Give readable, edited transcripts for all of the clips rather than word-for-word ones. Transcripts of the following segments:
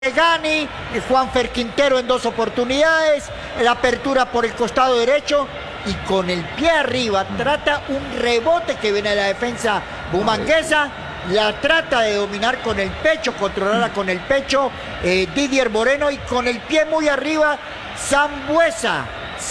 Gani, Juanfer Quintero en 2 oportunidades, la apertura por el costado derecho y con el pie arriba trata un rebote que viene de la defensa bumanguesa, la trata de dominar con el pecho, controlarla con el pecho Didier Moreno y con el pie muy arriba Sambueza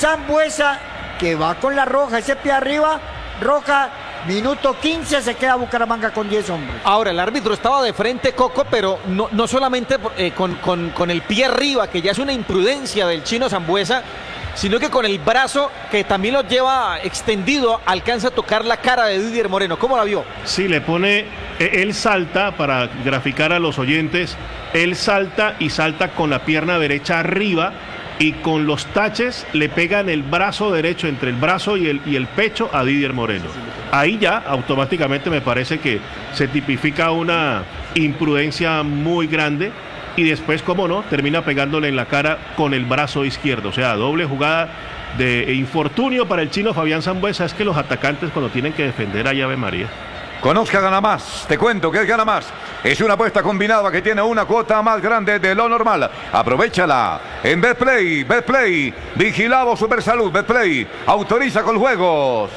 que va con la roja, ese pie arriba, roja. Minuto 15, se queda Bucaramanga con 10 hombres. Ahora, el árbitro estaba de frente, Coco, pero no solamente con el pie arriba, que ya es una imprudencia del chino Sambueza, sino que con el brazo, que también lo lleva extendido, alcanza a tocar la cara de Didier Moreno. ¿Cómo la vio? Sí, le pone, él salta, para graficar a los oyentes, él salta y salta con la pierna derecha arriba, y con los taches le pegan el brazo derecho, entre el brazo y el pecho a Didier Moreno. Ahí ya automáticamente me parece que se tipifica una imprudencia muy grande y después, como no, termina pegándole en la cara con el brazo izquierdo. O sea, doble jugada de infortunio para el chino Fabián Sambueza. Es que los atacantes cuando tienen que defender a Ave María. Conozca Gana Más, te cuento que es Gana Más. Es una apuesta combinada que tiene una cuota más grande de lo normal. Aprovéchala en Betplay, vigilado Supersalud, Betplay, autoriza con juegos.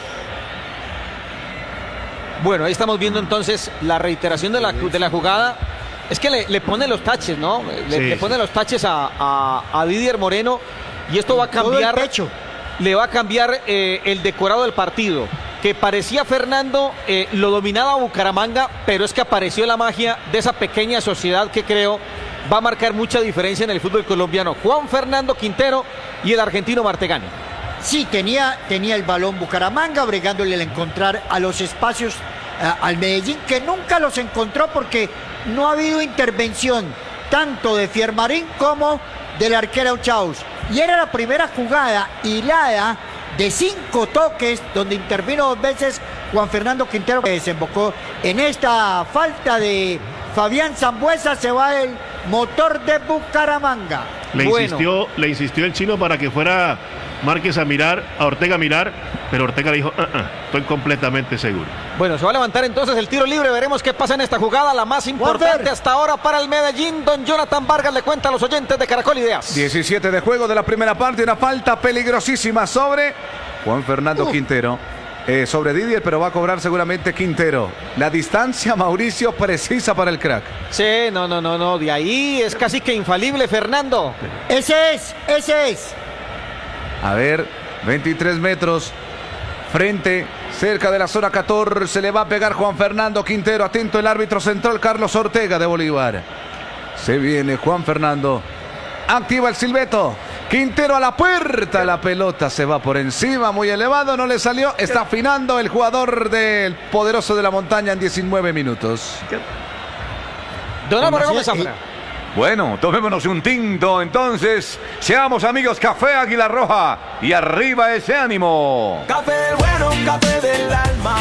Bueno, ahí estamos viendo entonces la reiteración de la jugada. Es que le pone los taches, ¿no? Le pone los taches a Didier Moreno y esto va a cambiar. Le va a cambiar el decorado del partido. Que parecía Fernando, lo dominaba Bucaramanga, pero es que apareció la magia de esa pequeña sociedad que creo va a marcar mucha diferencia en el fútbol colombiano. Juan Fernando Quintero y el argentino Martegani. Sí, tenía el balón Bucaramanga, bregándole al encontrar a los espacios al Medellín, que nunca los encontró porque no ha habido intervención tanto de Fiermarín como del arquero Chaus. Y era la primera jugada hilada de 5 toques, donde intervino 2 veces Juan Fernando Quintero, que desembocó en esta falta de Fabián Sambueza. Se va el motor de Bucaramanga. Le insistió el chino para que fuera Márquez a mirar, a Ortega a mirar, pero Ortega le dijo, estoy completamente seguro. Bueno, se va a levantar entonces el tiro libre, veremos qué pasa en esta jugada, la más importante hasta ahora para el Medellín. Don Jonathan Vargas le cuenta a los oyentes de Caracol Ideas. 17 de juego de la primera parte, una falta peligrosísima sobre Juan Fernando Quintero. Sobre Didier, pero va a cobrar seguramente Quintero. La distancia, Mauricio, precisa para el crack. Sí, no, de ahí es casi que infalible, Fernando. Ese es. A ver, 23 metros, frente, cerca de la zona 14, le va a pegar Juan Fernando Quintero. Atento el árbitro central, Carlos Ortega de Bolívar. Se viene Juan Fernando, activa el silbeto. Quintero a la puerta, la pelota se va por encima, muy elevado, no le salió. Está afinando el jugador del poderoso de la montaña en 19 minutos. Don Álvaro Gómez Zafra. Bueno, tomémonos un tinto, entonces, seamos amigos, Café Águila Roja, y arriba ese ánimo. Café bueno, café del alma,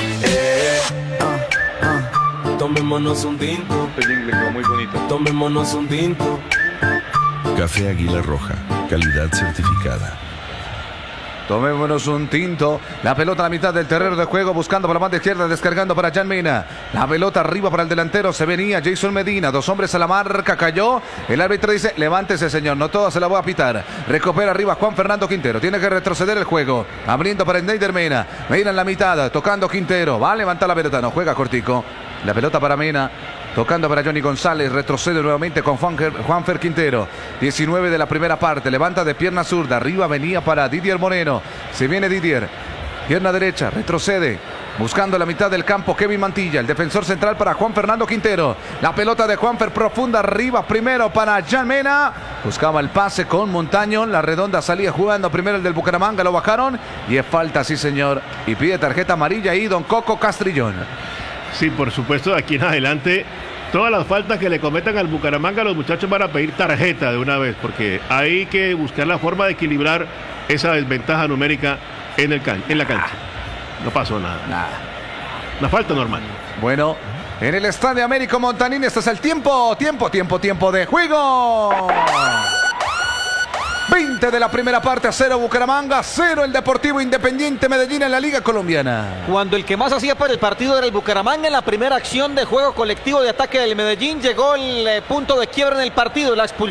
tomémonos un tinto. Muy bonito. Tomémonos un tinto. Café Águila Roja, calidad certificada. Tomémonos un tinto. La pelota a la mitad del terreno de juego, buscando por la banda izquierda, descargando para Jan Mena. La pelota arriba para el delantero, se venía Jason Medina. 2 hombres a la marca, cayó. El árbitro dice, levántese señor, no toda se la voy a pitar. Recupera arriba Juan Fernando Quintero, tiene que retroceder el juego. Abriendo para Neider Mena. Mena en la mitad, tocando Quintero. Va a levantar la pelota, no juega cortico. La pelota para Mena. Tocando para Johnny González, retrocede nuevamente con Juanfer Quintero. 19 de la primera parte, levanta de pierna zurda, arriba venía para Didier Moreno. Se viene Didier, pierna derecha, retrocede, buscando la mitad del campo Kevin Mantilla, el defensor central para Juan Fernando Quintero. La pelota de Juanfer profunda, arriba primero para Jan Mena. Buscaba el pase con Montaño, la redonda salía jugando primero el del Bucaramanga, lo bajaron y es falta, sí señor. Y pide tarjeta amarilla ahí don Coco Castrillón. Sí, por supuesto, de aquí en adelante, todas las faltas que le cometan al Bucaramanga, los muchachos van a pedir tarjeta de una vez, porque hay que buscar la forma de equilibrar esa desventaja numérica en la cancha. No pasó nada. Una falta normal. Bueno, en el Estadio Américo Montanín, este es el tiempo de juego. 20 de la primera parte, 0 Bucaramanga, 0 el Deportivo Independiente Medellín en la Liga Colombiana. Cuando el que más hacía por el partido era el Bucaramanga, en la primera acción de juego colectivo de ataque del Medellín llegó el punto de quiebra en el partido, la expulsión